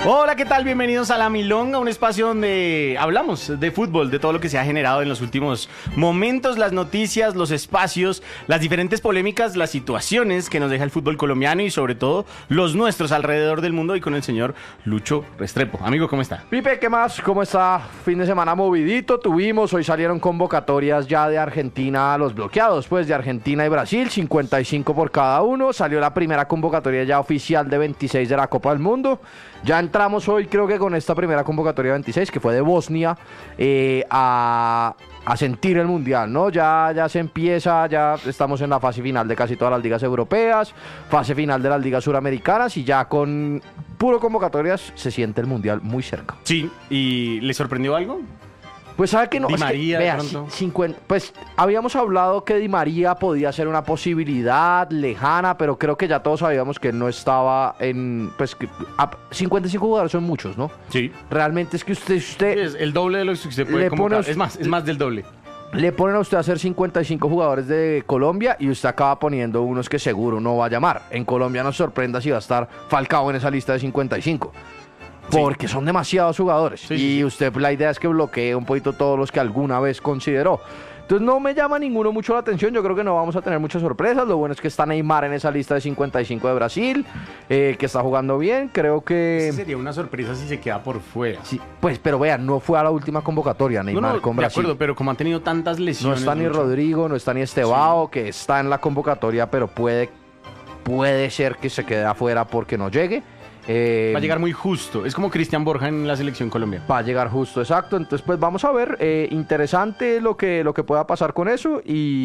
Hola, ¿qué tal? Bienvenidos a La Milonga, un espacio donde hablamos de fútbol, de todo lo que se ha generado en los últimos momentos, las noticias, los espacios, las diferentes polémicas, las situaciones que nos deja el fútbol colombiano y sobre todo los nuestros alrededor del mundo, y con el señor Lucho Restrepo. Amigo, ¿cómo está? Pipe, ¿qué más? ¿Cómo está? Fin de semana movidito tuvimos, hoy salieron convocatorias ya de Argentina a los bloqueados, pues de Argentina y Brasil, 55 por cada uno, salió la primera convocatoria ya oficial de 26 de la Copa del Mundo. Ya entramos hoy, creo que con esta primera convocatoria 26, que fue de Bosnia, a sentir el Mundial, ¿no? Ya se empieza, ya estamos en la fase final de casi todas las ligas europeas, fase final de las ligas suramericanas, y ya con puro convocatorias se siente el Mundial muy cerca. Sí, ¿y le sorprendió algo? Pues sabe que no, Di María, vea, de pronto. 50, pues habíamos hablado que Di María podía ser una posibilidad lejana, pero creo que ya todos sabíamos que él no estaba en, pues que 55 jugadores son muchos, ¿no? Sí. Realmente es que usted Es el doble de lo que usted puede Le convocar. pone- Es más del doble. le ponen a usted a hacer 55 jugadores de Colombia y usted acaba poniendo unos que seguro no va a llamar. En Colombia no se sorprenda si va a estar Falcao en esa lista de 55. Porque son demasiados jugadores. Sí, y sí. usted, la idea es que bloquee un poquito todos los que alguna vez consideró. Entonces no me llama ninguno mucho la atención. Yo creo que no vamos a tener muchas sorpresas. Lo bueno es que está Neymar en esa lista de 55 de Brasil, que está jugando bien. Creo que... Sería una sorpresa si se queda por fuera. Sí, pues, pero vean, no fue a la última convocatoria Neymar con de Brasil. acuerdo, pero como han tenido tantas No lesiones... está ni Lucho, Rodrigo, no está ni Estevao, que está en la convocatoria, pero puede ser que se quede afuera porque no llegue. va a llegar muy justo. Es como Cristian Borja en la selección Colombia. Va a llegar justo, exacto. Entonces, pues vamos a ver. Interesante lo que pueda pasar con eso.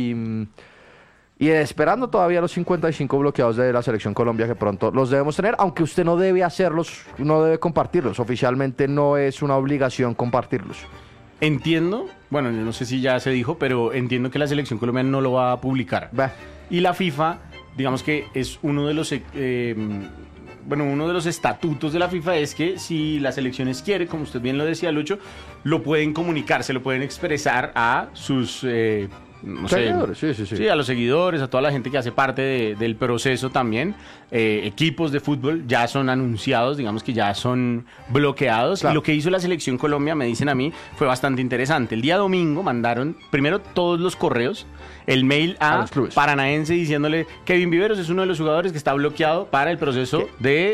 Y esperando todavía los 55 bloqueados de la selección Colombia, que pronto los debemos tener, aunque usted no debe hacerlos, no debe compartirlos. Oficialmente no es una obligación compartirlos. Entiendo, bueno, yo no sé si ya se dijo, pero entiendo que la selección colombiana no lo va a publicar. Va. Y la FIFA, digamos que es uno de los... uno de los estatutos de la FIFA es que si las selecciones quieren, como usted bien lo decía, Lucho, lo pueden comunicar, se lo pueden expresar a sus... no sé, Seguidores, sí. sí, a los seguidores, a toda la gente que hace parte del proceso también. Equipos de fútbol ya son anunciados, digamos que ya son bloqueados. Claro. Y lo que hizo la selección Colombia, me dicen a mí, fue bastante interesante. El día domingo mandaron primero todos los correos, el mail A a los clubes. Paranaense diciéndole: Kevin Viveros es uno de los jugadores que está bloqueado para el proceso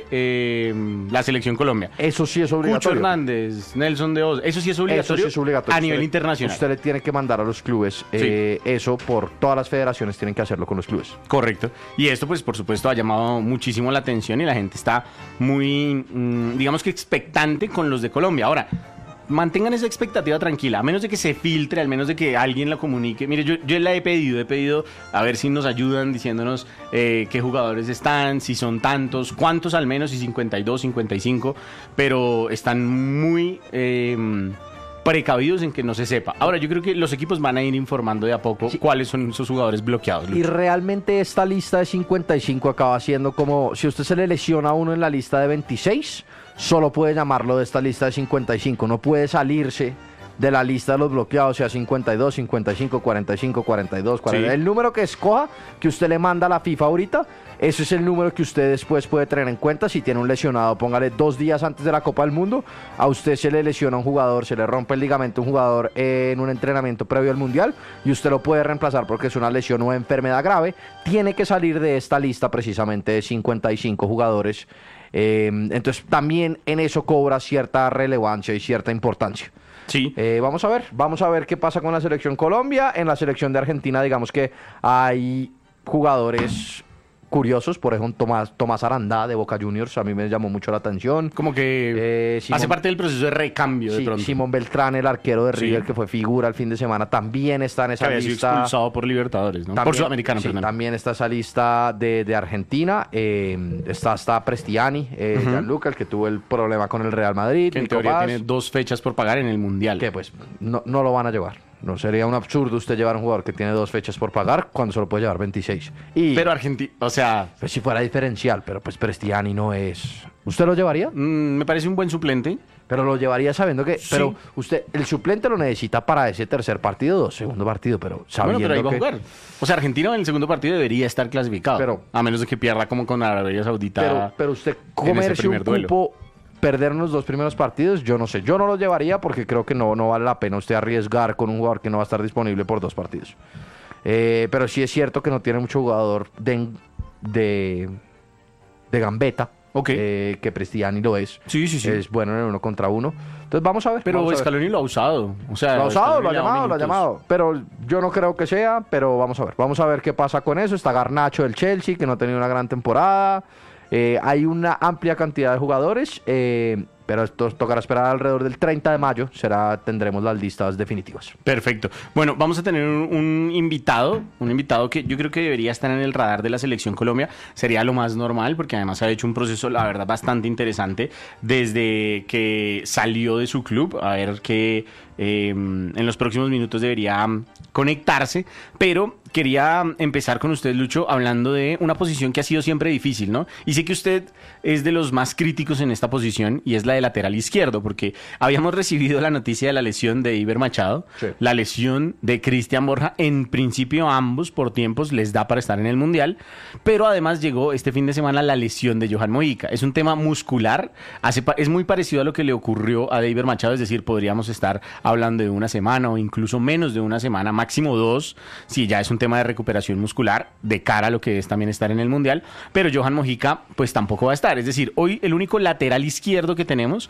de la selección Colombia. Eso sí es Cucho obligatorio. Hernández, Nelson de Oz, eso sí es obligatorio, Eso sí es obligatorio. a nivel Usted- internacional. Usted le tiene que mandar a los clubes. Eso por todas las federaciones tienen que hacerlo con los clubes. Correcto. Y esto, pues, por supuesto, ha llamado muchísimo la atención y la gente está muy, digamos que expectante con los de Colombia. Ahora, mantengan esa expectativa tranquila, a menos de que se filtre, al menos de que alguien la comunique. Mire, yo la he pedido a ver si nos ayudan diciéndonos qué jugadores están, si son tantos, cuántos al menos, si 52, 55, pero están muy... precavidos en que no se sepa. Ahora, yo creo que los equipos van a ir informando de a poco cuáles son esos jugadores bloqueados. Y Lucho. realmente esta lista de 55 acaba siendo como, si usted se le lesiona a uno en la lista de 26, solo puede llamarlo de esta lista de 55, no puede salirse de la lista de los bloqueados, sea 52, 55, 45, 42, 40. Sí. El número que escoja, que usted le manda a la FIFA ahorita, ese es el número que usted después puede tener en cuenta. Si tiene un lesionado, póngale 2 días antes de la Copa del Mundo, a usted se le lesiona un jugador, se le rompe el ligamento a un jugador en un entrenamiento previo al Mundial, y usted lo puede reemplazar porque es una lesión o enfermedad grave, tiene que salir de esta lista precisamente de 55 jugadores. Entonces también en eso cobra cierta relevancia y cierta importancia. Sí. Vamos a ver qué pasa con la selección Colombia. En la selección de Argentina, digamos que hay jugadores curiosos, por ejemplo Tomás Arandá de Boca Juniors, a mí me llamó mucho la atención. Como que Simón- hace parte del proceso de recambio de Sí, pronto. Simón Beltrán, el arquero de River, Sí. que fue figura el fin de semana, también está en que esa había sido lista. expulsado por Libertadores, ¿no? También- Por Sudamericano, sí, perdón. también está esa lista de Argentina. Está Prestiani, Gianluca, el que tuvo el problema con el Real Madrid. Que en Nico teoría Paz, tiene 2 fechas por pagar en el Mundial. que pues no lo van a llevar. No sería un absurdo usted llevar a un jugador que tiene 2 fechas por pagar cuando solo puede llevar 26. Y Pero Argentina, o sea, pues, si fuera diferencial, pero pues Prestiani no es. ¿Usted lo llevaría? me parece un buen suplente. Pero lo llevaría sabiendo que. Sí. Pero usted, el suplente lo necesita para ese tercer partido o segundo partido, pero sabiendo Bueno, pero ahí va a que. jugar. O sea, Argentina en el segundo partido debería estar clasificado. Pero- a menos de que pierda como con Arabia Saudita. Pero usted en ese comerse un primer duelo. cupo perder en los 2 primeros partidos, yo no sé. Yo no lo llevaría porque creo que no vale la pena usted arriesgar con un jugador que no va a estar disponible por 2 partidos. Pero sí es cierto que no tiene mucho jugador de gambeta. Que Prestiani lo es. Sí. Es bueno en el 1 contra 1. Entonces vamos a ver. Pero Scaloni lo ha usado. O sea, lo ha llamado. Pero yo no creo que sea, pero vamos a ver. Vamos a ver qué pasa con eso. Está Garnacho del Chelsea, que no ha tenido una gran temporada. Hay una amplia cantidad de jugadores, pero esto tocará esperar alrededor del 30 de mayo. Tendremos las listas definitivas. Perfecto. Bueno, vamos a tener un invitado que yo creo que debería estar en el radar de la Selección Colombia. Sería lo más normal, porque además ha hecho un proceso, la verdad, bastante interesante desde que salió de su club. A ver que en los próximos minutos debería conectarse, pero quería empezar con usted, Lucho, hablando de una posición que ha sido siempre difícil, ¿no? Y sé que usted es de los más críticos en esta posición, y es la de lateral izquierdo, porque habíamos recibido la noticia de la lesión de Iber Machado, sí, la lesión de Cristian Borja. En principio ambos por tiempos les da para estar en el Mundial, pero además llegó este fin de semana la lesión de Johan Mojica. Es un tema muscular, es muy parecido a lo que le ocurrió a Iber Machado, es decir, podríamos estar hablando de una semana o incluso menos de una semana, máximo 2, si ya es un tema de recuperación muscular de cara a lo que es también estar en el Mundial. Pero Johan Mojica pues tampoco va a estar. Es decir, hoy el único lateral izquierdo que tenemos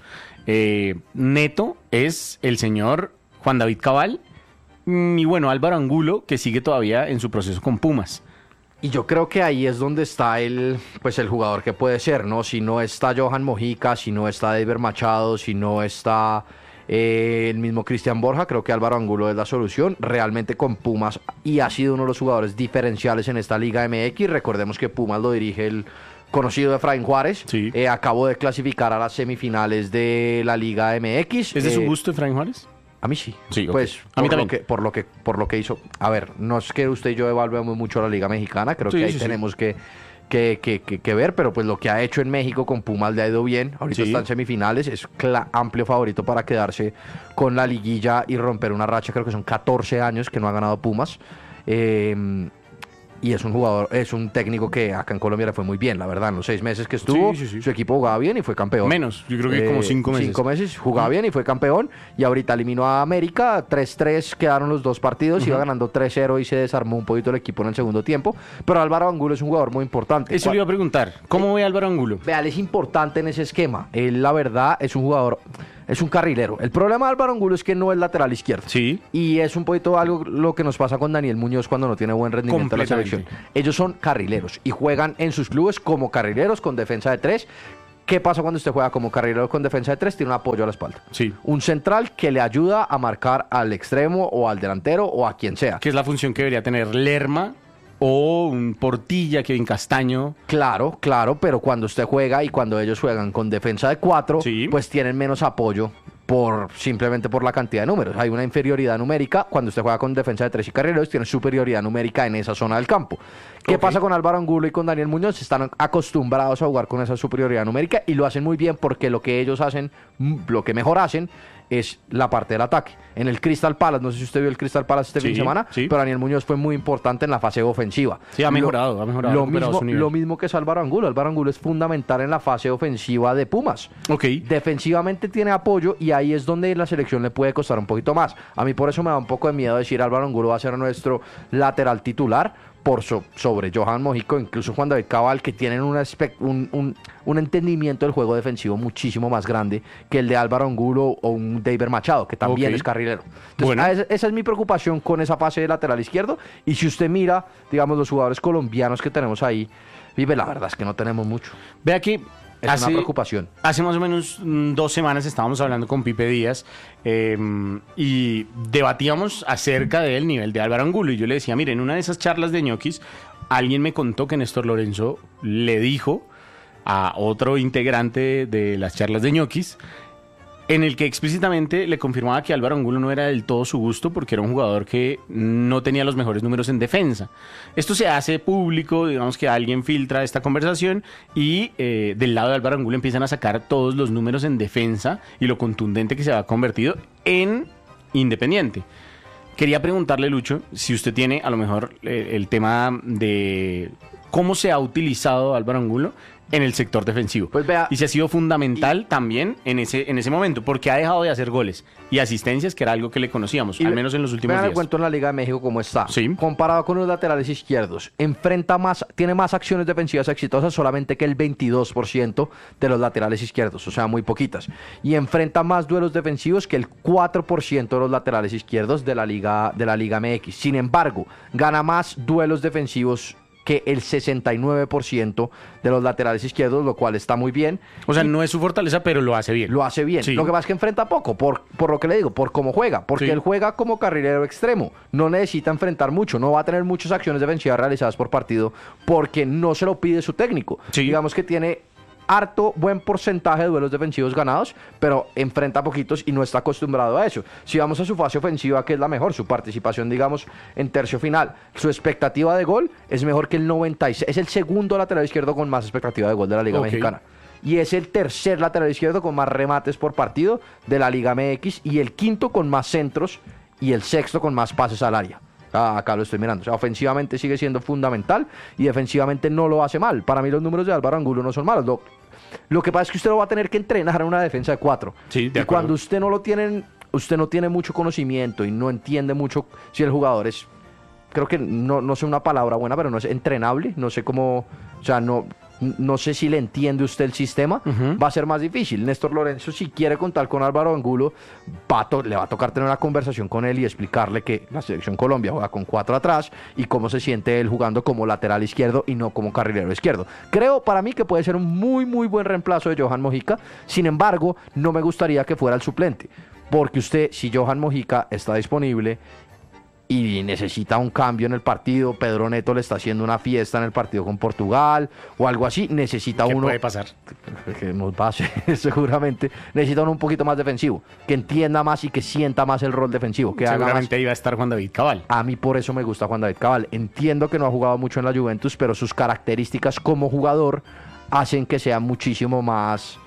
neto es el señor Juan David Cabal y bueno, Álvaro Angulo, que sigue todavía en su proceso con Pumas. Y yo creo que ahí es donde está el jugador que puede ser, ¿no? Si no está Johan Mojica, si no está Iber Machado, si no está el mismo Cristian Borja, creo que Álvaro Angulo es la solución realmente con Pumas, y ha sido uno de los jugadores diferenciales en esta Liga MX. Recordemos que Pumas lo dirige el conocido Efraín Juárez. Sí. Acabo de clasificar a las semifinales de la Liga MX. ¿Es de su gusto Efraín Juárez? A mí sí. Sí, pues a mí también. Por lo que hizo. A ver, no es que usted y yo evaluemos mucho la Liga Mexicana, creo que ahí tenemos que ver, pero pues lo que ha hecho en México con Pumas le ha ido bien. Ahorita está en semifinales, es amplio favorito para quedarse con la liguilla y romper una racha. Creo que son 14 años que no ha ganado Pumas. Y es un jugador, es un técnico que acá en Colombia le fue muy bien, la verdad. En los 6 meses que estuvo, su equipo jugaba bien y fue campeón. Menos, yo creo que como 5 meses. 5 meses, jugaba bien y fue campeón. Y ahorita eliminó a América, 3-3 quedaron los 2 partidos, iba ganando 3-0 y se desarmó un poquito el equipo en el segundo tiempo. Pero Álvaro Angulo es un jugador muy importante. Eso le iba a preguntar, ¿cómo ve Álvaro Angulo? Vea, él es importante en ese esquema. Él, la verdad, es un jugador... Es un carrilero. El problema de Álvaro Angulo es que no es lateral izquierdo. Sí. Y es un poquito algo lo que nos pasa con Daniel Muñoz cuando no tiene buen rendimiento en la selección. Ellos son carrileros y juegan en sus clubes como carrileros con defensa de 3. ¿Qué pasa cuando usted juega como carrilero con defensa de 3? Tiene un apoyo a la espalda. Sí. Un central que le ayuda a marcar al extremo o al delantero o a quien sea. Que es la función que debería tener Lerma o un Portilla, Kevin Castaño. Claro, pero cuando usted juega y cuando ellos juegan con defensa de 4, pues tienen menos apoyo simplemente por la cantidad de números. Hay una inferioridad numérica. Cuando usted juega con defensa de 3 y carrileros, tiene superioridad numérica en esa zona del campo. ¿Qué pasa con Álvaro Angulo y con Daniel Muñoz? Están acostumbrados a jugar con esa superioridad numérica y lo hacen muy bien porque lo que ellos hacen, lo que mejor hacen, es la parte del ataque. En el Crystal Palace, no sé si usted vio el Crystal Palace este fin de semana, pero Daniel Muñoz fue muy importante en la fase ofensiva. Sí, ha mejorado. Lo mismo que es Álvaro Angulo. Álvaro Angulo es fundamental en la fase ofensiva de Pumas. Defensivamente tiene apoyo y ahí es donde la selección le puede costar un poquito más. A mí por eso me da un poco de miedo decir Álvaro Angulo va a ser nuestro lateral titular sobre Johan Mojica, incluso Juan David Cabal, que tienen un entendimiento del juego defensivo muchísimo más grande que el de Álvaro Angulo o un Iber Machado, que también es carrilero. Entonces, esa es mi preocupación con esa fase de lateral izquierdo. Y si usted mira, digamos, los jugadores colombianos que tenemos ahí, la verdad es que no tenemos mucho. Vea que es una preocupación. Hace más o menos 2 semanas estábamos hablando con Pipe Díaz y debatíamos acerca del nivel de Álvaro Angulo. Y yo le decía, mire, en una de esas charlas de ñoquis, alguien me contó que Néstor Lorenzo le dijo a otro integrante de las charlas de ñoquis, en el que explícitamente le confirmaba que Álvaro Angulo no era del todo su gusto porque era un jugador que no tenía los mejores números en defensa. Esto se hace público, digamos que alguien filtra esta conversación y del lado de Álvaro Angulo empiezan a sacar todos los números en defensa y lo contundente que se ha convertido en Independiente. Quería preguntarle, Lucho, si usted tiene a lo mejor el tema de cómo se ha utilizado Álvaro Angulo en el sector defensivo. Pues vea, y se ha sido fundamental también en ese momento, porque ha dejado de hacer goles y asistencias, que era algo que le conocíamos, al menos en los últimos días. días. Me cuento en la Liga de México cómo está. Sí. Comparado con los laterales izquierdos, tiene más acciones defensivas exitosas, solamente que el 22% de los laterales izquierdos, o sea, muy poquitas. Y enfrenta más duelos defensivos que el 4% de los laterales izquierdos de la Liga MX. Sin embargo, gana más duelos defensivos que el 69% de los laterales izquierdos, lo cual está muy bien. O sea, no es su fortaleza, pero lo hace bien. Lo hace bien. Sí. Lo que pasa es que enfrenta poco, por lo que le digo, por cómo juega. Porque Sí. él juega como carrilero extremo. No necesita enfrentar mucho. No va a tener muchas acciones defensivas realizadas por partido porque no se lo pide su técnico. Sí. Digamos que tiene buen porcentaje de duelos defensivos ganados, pero enfrenta poquitos y no está acostumbrado a eso. Si vamos a su fase ofensiva, que es la mejor, su participación, digamos, en tercio final, su expectativa de gol es mejor que el 96. Es el segundo lateral izquierdo con más expectativa de gol de la Liga Mexicana. Y es el tercer lateral izquierdo con más remates por partido de la Liga MX y el quinto con más centros y el sexto con más pases al área. Acá lo estoy mirando. O sea, ofensivamente sigue siendo fundamental y defensivamente no lo hace mal. Para mí los números de Álvaro Angulo no son malos. Lo que pasa es que usted lo va a tener que entrenar en una defensa de 4. Sí, de y acuerdo. cuando usted no lo tiene, usted no tiene mucho conocimiento y no entiende mucho si el jugador es, creo que no sé una palabra buena, pero no es entrenable, no sé cómo, o sea, no sé si le entiende usted el sistema, va a ser más difícil. Néstor Lorenzo, si quiere contar con Álvaro Angulo, le va a tocar tener una conversación con él y explicarle que la selección Colombia juega con 4 atrás y cómo se siente él jugando como lateral izquierdo y no como carrilero izquierdo. Creo para mí que puede ser un muy muy buen reemplazo de Johan Mojica. Sin embargo, no me gustaría que fuera el suplente, porque si Johan Mojica está disponible y necesita un cambio en el partido, Pedro Neto le está haciendo una fiesta en el partido con Portugal o algo así, necesita ¿Qué uno puede pasar? que nos pase seguramente, necesita uno un poquito más defensivo, que entienda más y que sienta más el rol defensivo, que haga más. Seguramente iba a estar Juan David Cabal. A mí por eso me gusta Juan David Cabal. Entiendo que no ha jugado mucho en la Juventus, pero sus características como jugador hacen que sea muchísimo más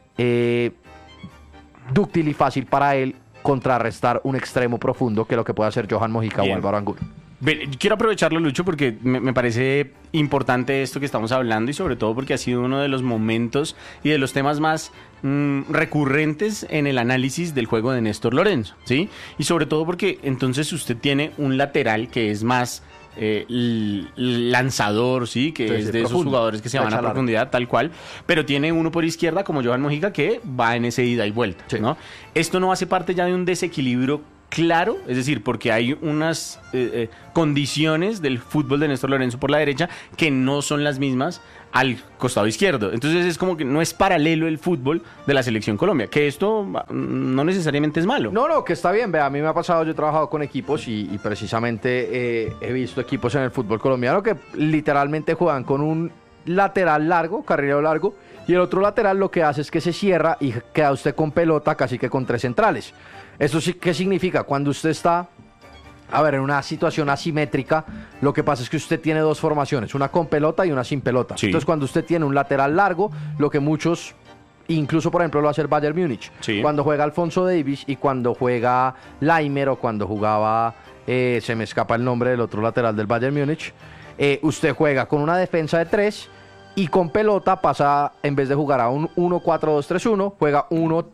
dúctil y fácil para él contrarrestar un extremo profundo que lo que puede hacer Johan Mojica Bien. o Álvaro Angulo. Quiero aprovecharlo, Lucho, porque me parece importante esto que estamos hablando y sobre todo porque ha sido uno de los momentos y de los temas más recurrentes en el análisis del juego de Néstor Lorenzo, ¿sí? Y sobre todo porque entonces usted tiene un lateral que es más lanzador, ¿sí? Que es de esos profundo, jugadores que se van a profundidad, tal cual, pero tiene uno por izquierda como Johan Mojica que va en ese ida y vuelta, Sí. ¿no? Esto no hace parte ya de un desequilibrio claro, es decir, porque hay unas condiciones del fútbol de Néstor Lorenzo por la derecha que no son las mismas al costado izquierdo. Entonces es como que no es paralelo el fútbol de la selección Colombia, que esto no necesariamente es malo. No, que está bien, vea, a mí me ha pasado, yo he trabajado con equipos y precisamente he visto equipos en el fútbol colombiano que literalmente juegan con un lateral largo, carrilero largo, y el otro lateral lo que hace es que se cierra y queda usted con pelota casi que con 3 centrales. ¿Eso sí qué significa? Cuando usted está, en una situación asimétrica, lo que pasa es que usted tiene 2 formaciones, una con pelota y una sin pelota. Sí. Entonces, cuando usted tiene un lateral largo, lo que muchos, incluso por ejemplo lo hace el Bayern Múnich, Sí. cuando juega Alfonso Davies y cuando juega Laimer o cuando jugaba, se me escapa el nombre del otro lateral del Bayern Múnich, usted juega con una defensa de 3 y con pelota pasa, en vez de jugar a un 1-4-2-3-1, juega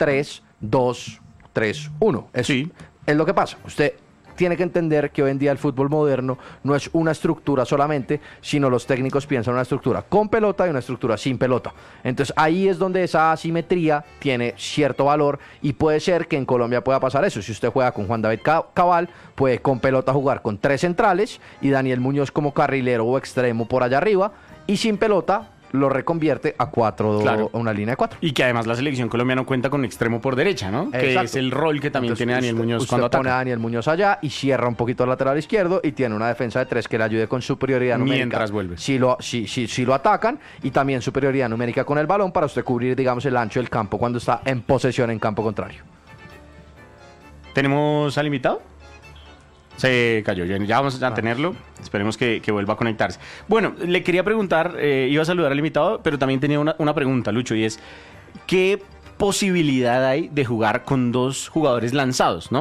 1-3-2-3-1. Eso Sí. es lo que pasa. Usted tiene que entender que hoy en día el fútbol moderno no es una estructura solamente, sino los técnicos piensan una estructura con pelota y una estructura sin pelota. Entonces ahí es donde esa asimetría tiene cierto valor y puede ser que en Colombia pueda pasar eso. Si usted juega con Juan David Cabal, puede con pelota jugar con 3 centrales y Daniel Muñoz como carrilero o extremo por allá arriba, y sin pelota lo reconvierte a 4, Claro. a una línea de 4. Y que además la selección colombiana cuenta con extremo por derecha, ¿no? Que Exacto. es el rol que también Entonces, tiene Daniel Muñoz usted cuando pone a ataca. Daniel Muñoz allá y cierra un poquito el lateral izquierdo y tiene una defensa de 3 que le ayude con superioridad numérica. Mientras vuelve. Si lo atacan, y también superioridad numérica con el balón para usted cubrir, digamos, el ancho del campo cuando está en posesión en campo contrario. ¿Tenemos al invitado? Se cayó, ya vamos a tenerlo. Esperemos que vuelva a conectarse. Bueno, le quería preguntar, iba a saludar al invitado, pero también tenía una pregunta, Lucho, y es, ¿qué posibilidad hay de jugar con 2 jugadores lanzados, no?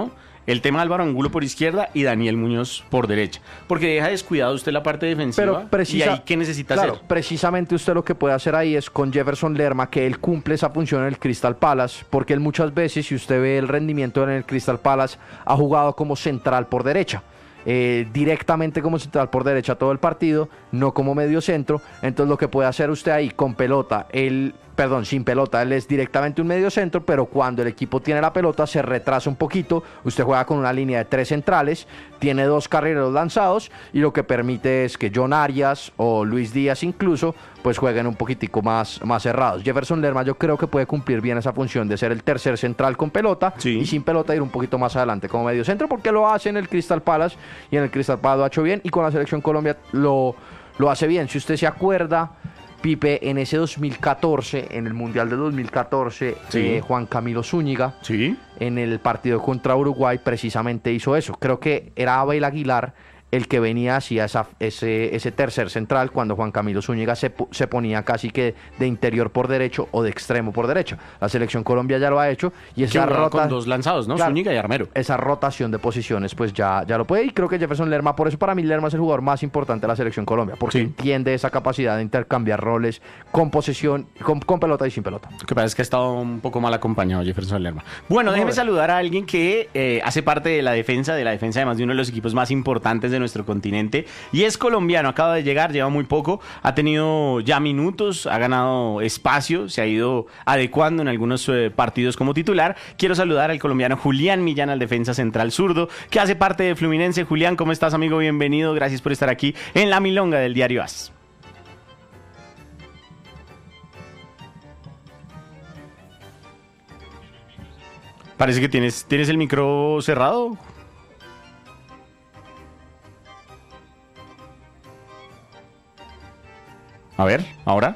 el tema de Álvaro Angulo por izquierda y Daniel Muñoz por derecha. Porque deja descuidado usted la parte defensiva. Y ahí, ¿qué necesita hacer? Precisamente usted lo que puede hacer ahí es con Jefferson Lerma, que él cumple esa función en el Crystal Palace, porque él muchas veces, si usted ve el rendimiento en el Crystal Palace, ha jugado como central por derecha. Directamente como central por derecha todo el partido, no como medio centro. Entonces lo que puede hacer usted ahí con pelota, sin pelota, él es directamente un medio centro, pero cuando el equipo tiene la pelota se retrasa un poquito, usted juega con una línea de 3 centrales, tiene 2 carrileros lanzados y lo que permite es que John Arias o Luis Díaz incluso pues jueguen un poquitico más cerrados. Jefferson Lerma yo creo que puede cumplir bien esa función de ser el tercer central con pelota y sin pelota ir un poquito más adelante como medio centro, porque lo hace en el Crystal Palace y en el Crystal Palace lo ha hecho bien y con la selección Colombia lo hace bien. Si usted se acuerda, Pipe, en ese 2014, en el Mundial de 2014, Juan Camilo Zúñiga, en el partido contra Uruguay, precisamente hizo eso. Creo que era Abel Aguilar el que venía hacia ese tercer central cuando Juan Camilo Zúñiga se ponía casi que de interior por derecho o de extremo por derecha. La selección Colombia ya lo ha hecho y esa con 2 lanzados, ¿no? Claro, Zúñiga y Armero. Esa rotación de posiciones pues ya lo puede, y creo que Jefferson Lerma, por eso para mí Lerma es el jugador más importante de la selección Colombia, porque entiende esa capacidad de intercambiar roles con posesión, con pelota y sin pelota. Lo que pasa es que ha estado un poco mal acompañado Jefferson Lerma. Bueno, déjeme saludar a alguien que hace parte de la defensa además de uno de los equipos más importantes de nuestro continente, y es colombiano, acaba de llegar, lleva muy poco, ha tenido ya minutos, ha ganado espacio, se ha ido adecuando en algunos partidos como titular. Quiero saludar al colombiano Julián Millán, al defensa central zurdo, que hace parte de Fluminense. Julián, ¿cómo estás, amigo? Bienvenido, gracias por estar aquí en La Milonga del Diario AS. Parece que tienes el micro cerrado. A ver, ahora.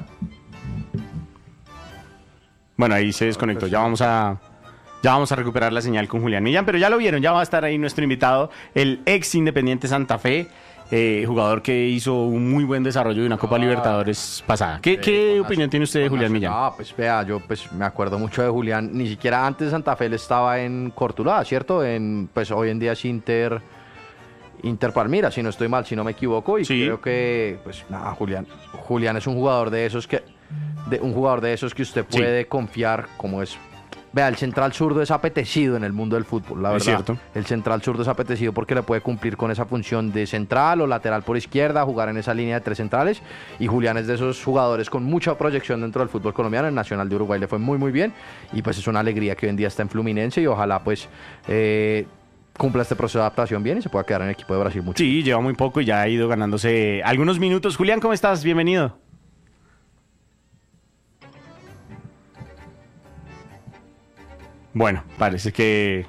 Bueno, ahí se desconectó. Ya vamos a recuperar la señal con Julián Millán, pero ya lo vieron, ya va a estar ahí nuestro invitado, el ex Independiente Santa Fe, jugador que hizo un muy buen desarrollo de una Copa Libertadores pasada. ¿Qué opinión tiene usted de Julián Millán? Pues vea, yo me acuerdo mucho de Julián. Ni siquiera antes de Santa Fe él estaba en Cortuluá, ¿cierto? Pues hoy en día es Inter Palmira, si no estoy mal, si no me equivoco, y creo que pues nada, Julián es un jugador de esos que usted puede confiar, como es. Vea, el central zurdo es apetecido en el mundo del fútbol, la verdad. Es cierto. El central zurdo es apetecido porque le puede cumplir con esa función de central o lateral por izquierda, jugar en esa línea de 3 centrales, y Julián es de esos jugadores con mucha proyección dentro del fútbol colombiano. En Nacional de Uruguay le fue muy muy bien, y pues es una alegría que hoy en día está en Fluminense, y ojalá pues cumpla este proceso de adaptación bien y se pueda quedar en el equipo de Brasil mucho. Sí, lleva muy poco y ya ha ido ganándose algunos minutos. Julián, ¿cómo estás? Bienvenido. Bueno, parece que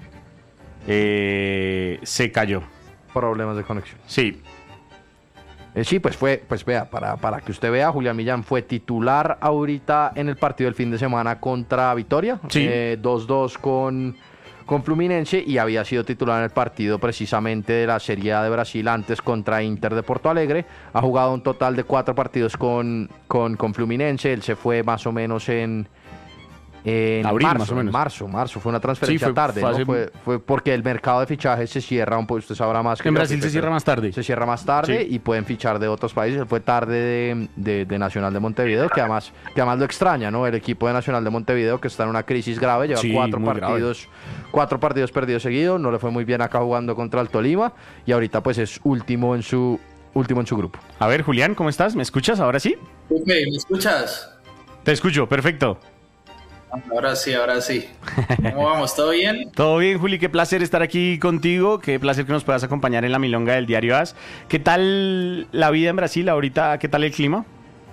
se cayó. Problemas de conexión. Sí. Sí, pues vea, para que usted vea, Julián Millán fue titular ahorita en el partido del fin de semana contra Vitória. Sí. 2-2 con Fluminense, y había sido titular en el partido precisamente de la Serie A de Brasil antes contra Inter de Porto Alegre. Ha jugado un total de 4 partidos con Fluminense. Él se fue más o menos en abril, más o menos. Marzo, fue una transferencia tarde, ¿no? Fue porque el mercado de fichajes se cierra un poco, usted sabrá más que en Brasil se cierra más tarde. Se cierra más tarde, y pueden fichar de otros países. Él fue tarde de Nacional de Montevideo, que además lo extraña, ¿no? El equipo de Nacional de Montevideo, que está en una crisis grave, lleva 4 partidos perdidos seguidos, no le fue muy bien acá jugando contra el Tolima, y ahorita pues es último en su grupo. A ver, Julián, ¿cómo estás? ¿Me escuchas ahora sí? Ok, ¿me escuchas? Te escucho, perfecto. Ahora sí. ¿Cómo vamos? ¿Todo bien? Todo bien, Juli. Qué placer estar aquí contigo. Qué placer que nos puedas acompañar en La Milonga del Diario AS. ¿Qué tal la vida en Brasil ahorita? ¿Qué tal el clima?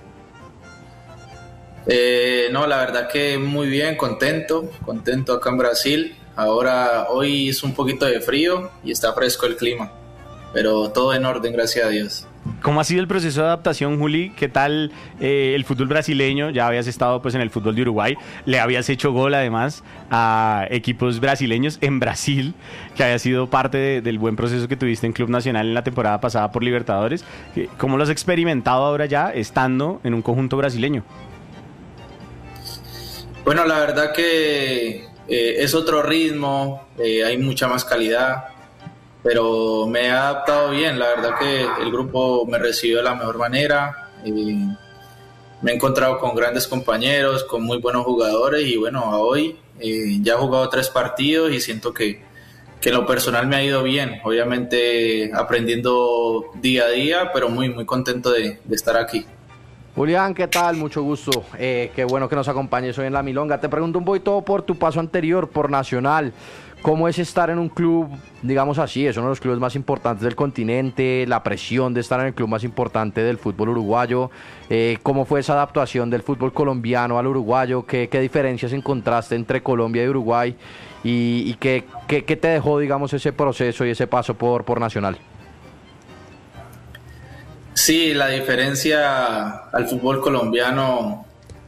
No, la verdad que muy bien, contento acá en Brasil. Hoy hizo un poquito de frío y está fresco el clima, pero todo en orden, gracias a Dios. ¿Cómo ha sido el proceso de adaptación, Juli? ¿Qué tal el fútbol brasileño? Ya habías estado pues en el fútbol de Uruguay, le habías hecho gol además a equipos brasileños en Brasil, que había sido parte del buen proceso que tuviste en Club Nacional en la temporada pasada por Libertadores. ¿Cómo lo has experimentado ahora ya estando en un conjunto brasileño? Bueno, la verdad que es otro ritmo, hay mucha más calidad, pero me he adaptado bien. La verdad que el grupo me recibió de la mejor manera. Me he encontrado con grandes compañeros, con muy buenos jugadores y bueno, a hoy ya he jugado 3 partidos y siento que en lo personal me ha ido bien. Obviamente aprendiendo día a día, pero muy, muy contento de estar aquí. Julián, ¿qué tal? Mucho gusto. Qué bueno que nos acompañes hoy en La Milonga. Te pregunto un poquito por tu paso anterior, por Nacional. ¿Cómo es estar en un club, digamos así, es uno de los clubes más importantes del continente, la presión de estar en el club más importante del fútbol uruguayo? ¿Cómo fue esa adaptación del fútbol colombiano al uruguayo? ¿Qué diferencias encontraste entre Colombia y Uruguay? ¿Y qué te dejó, digamos, ese proceso y ese paso por Nacional? Sí, la diferencia al fútbol colombiano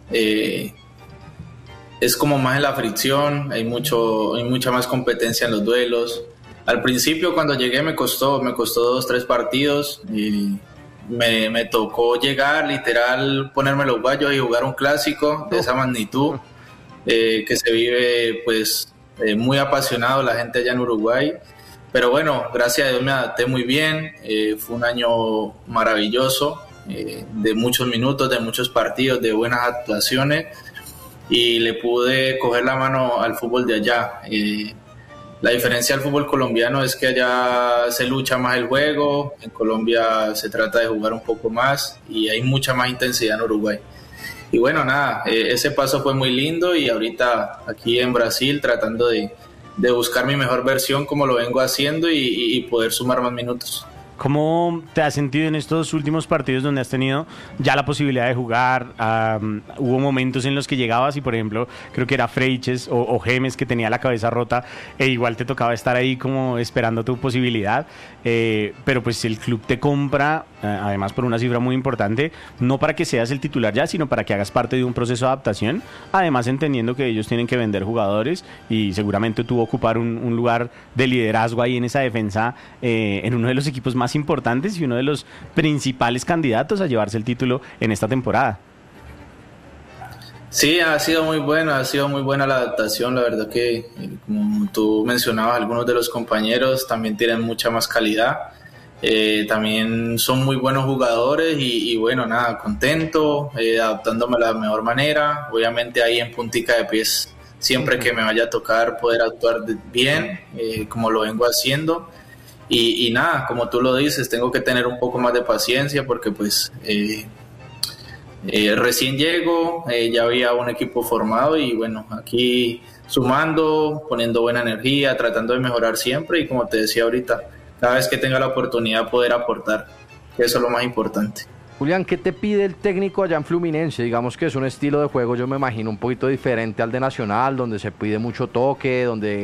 es como más en la fricción, hay mucha más competencia en los duelos. Al principio cuando llegué me costó 2-3 partidos y me tocó llegar, literal, ponerme los guayos y jugar un clásico de esa magnitud que se vive pues muy apasionado la gente allá en Uruguay. Pero bueno, gracias a Dios me adapté muy bien, fue un año maravilloso, de muchos minutos, de muchos partidos, de buenas actuaciones y le pude coger la mano al fútbol de allá. La diferencia del fútbol colombiano es que allá se lucha más el juego, en Colombia se trata de jugar un poco más y hay mucha más intensidad en Uruguay. Y bueno, nada, ese paso fue muy lindo y ahorita aquí en Brasil tratando de buscar mi mejor versión como lo vengo haciendo y poder sumar más minutos. ¿Cómo te has sentido en estos últimos partidos donde has tenido ya la posibilidad de jugar? Hubo momentos en los que llegabas y, por ejemplo, creo que era Freiches o Gemes que tenía la cabeza rota e igual te tocaba estar ahí como esperando tu posibilidad, pero pues el club te compra, además por una cifra muy importante, no para que seas el titular ya, sino para que hagas parte de un proceso de adaptación, además entendiendo que ellos tienen que vender jugadores y seguramente tú ocupar un lugar de liderazgo ahí en esa defensa, en uno de los equipos más importantes y uno de los principales candidatos a llevarse el título en esta temporada. Sí, ha sido muy buena la adaptación. La verdad que, como tú mencionabas, algunos de los compañeros también tienen mucha más calidad. También son muy buenos jugadores y bueno, nada, contento, adaptándome de la mejor manera. Obviamente ahí en puntica de pies, siempre que me vaya a tocar poder actuar bien, como lo vengo haciendo. Y nada, como tú lo dices, tengo que tener un poco más de paciencia porque pues recién llego, ya había un equipo formado y bueno, aquí sumando, poniendo buena energía, tratando de mejorar siempre y como te decía ahorita, cada vez que tenga la oportunidad poder aportar, que eso es lo más importante. Julián, ¿qué te pide el técnico allá en Fluminense? Digamos que es un estilo de juego, yo me imagino, un poquito diferente al de Nacional, donde se pide mucho toque, donde